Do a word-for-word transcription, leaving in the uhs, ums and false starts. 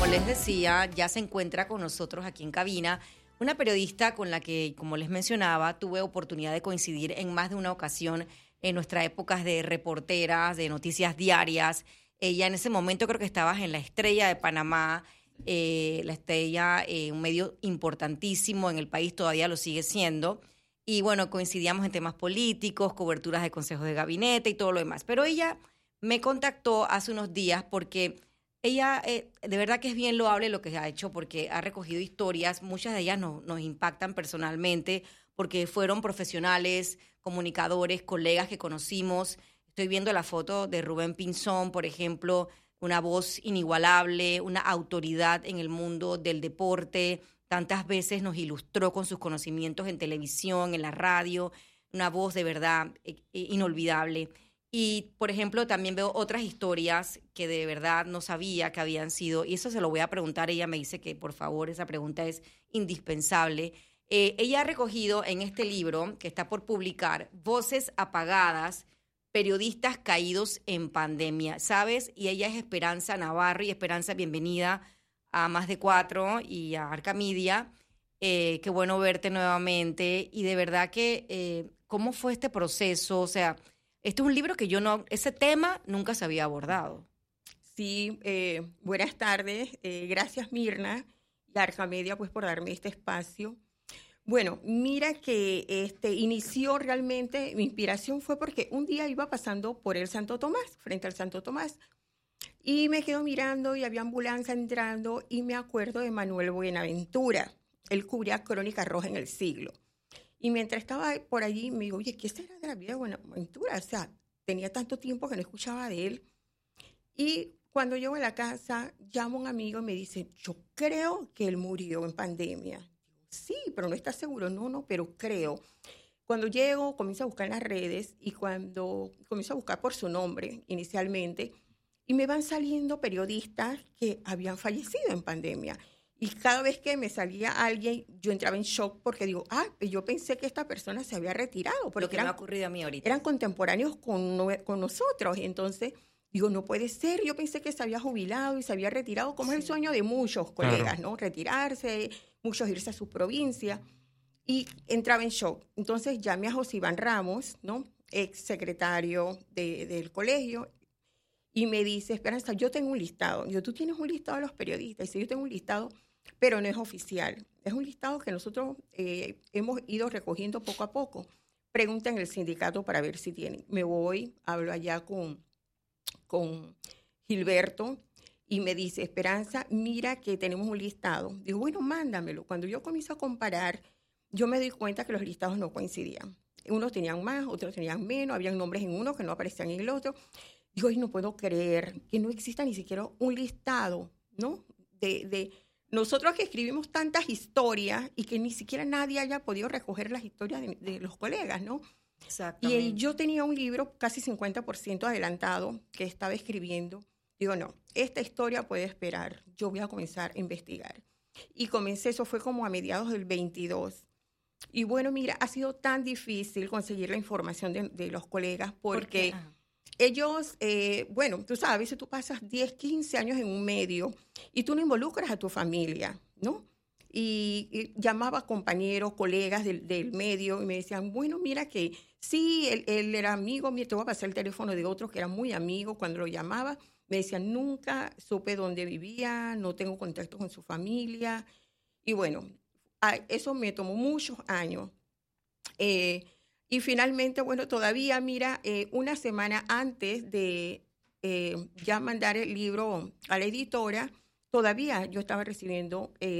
como les decía, ya se encuentra con nosotros aquí en cabina una periodista con la que, como les mencionaba, tuve oportunidad de coincidir en más de una ocasión en nuestras épocas de reporteras, de noticias diarias. Ella en ese momento creo que estabas en La Estrella de Panamá, eh, La Estrella, eh, un medio importantísimo en el país, todavía lo sigue siendo. Y bueno, coincidíamos en temas políticos, coberturas de consejos de gabinete y todo lo demás. Pero ella me contactó hace unos días porque ella, eh, de verdad que es bien loable lo que ha hecho, porque ha recogido historias, muchas de ellas no, nos impactan personalmente, porque fueron profesionales, comunicadores, colegas que conocimos. Estoy viendo la foto de Rubén Pinzón, por ejemplo, una voz inigualable, una autoridad en el mundo del deporte. Tantas veces nos ilustró con sus conocimientos en televisión, en la radio, una voz de verdad eh, inolvidable. Y, por ejemplo, también veo otras historias que de verdad no sabía que habían sido, y eso se lo voy a preguntar, ella me dice que por favor esa pregunta es indispensable. Eh, ella ha recogido en este libro, que está por publicar, Voces Apagadas, Periodistas Caídos en Pandemia, ¿sabes? Y ella es Esperanza Navarro, y Esperanza, bienvenida a Más de Cuatro y a Arca Media. Eh, qué bueno verte nuevamente, y de verdad que, eh, ¿cómo fue este proceso? O sea, este es un libro que yo no, ese tema nunca se había abordado. Sí, eh, buenas tardes. Eh, gracias, Mirna y Arca Media, pues, por darme este espacio. Bueno, mira que este, inició realmente, mi inspiración fue porque un día iba pasando por el Santo Tomás, frente al Santo Tomás, y me quedo mirando y había ambulancia entrando y me acuerdo de Manuel Buenaventura. Él cubría Crónica Roja en El Siglo. Y mientras estaba por allí, me digo, oye, ¿qué será de la vida de Buenaventura? O sea, tenía tanto tiempo que no escuchaba de él. Y cuando llego a la casa, llamo a un amigo y me dice, yo creo que él murió en pandemia. Digo, sí, pero no está seguro. No, no, pero creo. Cuando llego, comienzo a buscar en las redes y cuando comienzo a buscar por su nombre inicialmente, y me van saliendo periodistas que habían fallecido en pandemia. Y cada vez que me salía alguien, yo entraba en shock porque digo, ah, yo pensé que esta persona se había retirado. Porque Lo que eran, me ha ocurrido a mí ahorita. Eran contemporáneos con, con nosotros. Y entonces digo, no puede ser. Yo pensé que se había jubilado y se había retirado, como sí. Es el sueño de muchos colegas, claro, ¿no? Retirarse, muchos irse a su provincia. Y entraba en shock. Entonces llamé a José Iván Ramos, ¿no? Ex secretario de, del colegio. Y me dice, Esperanza, yo tengo un listado. Yo, tú tienes un listado de los periodistas. Y dice, yo tengo un listado, pero no es oficial. Es un listado que nosotros eh, hemos ido recogiendo poco a poco. Pregunta en el sindicato para ver si tienen. Me voy, hablo allá con, con Gilberto y me dice, Esperanza, mira que tenemos un listado. Digo, bueno, mándamelo. Cuando yo comienzo a comparar, yo me doy cuenta que los listados no coincidían. Unos tenían más, otros tenían menos. Habían nombres en uno que no aparecían en el otro. Digo, ay, no puedo creer que no exista ni siquiera un listado, ¿no? De, de nosotros que escribimos tantas historias y que ni siquiera nadie haya podido recoger las historias de, de los colegas, ¿no? Exactamente. Y yo tenía un libro casi cincuenta por ciento adelantado que estaba escribiendo. Digo, no, esta historia puede esperar. Yo voy a comenzar a investigar. Y comencé, eso fue como a mediados del veintidós. Y bueno, mira, ha sido tan difícil conseguir la información de, de los colegas porque... ¿Por qué? Ellos, eh, bueno, tú sabes, a veces tú pasas diez, quince años en un medio y tú no involucras a tu familia, ¿no? Y, y llamaba a compañeros, colegas del, del medio y me decían, bueno, mira que sí, él, él era amigo, mira, te voy a pasar el teléfono de otros que eran muy amigos. Cuando lo llamaba, me decían, nunca supe dónde vivía, no tengo contacto con su familia. Y bueno, a, eso me tomó muchos años. Eh, Y finalmente, bueno, todavía, mira, eh, una semana antes de eh, ya mandar el libro a la editora, todavía yo estaba recibiendo... Eh,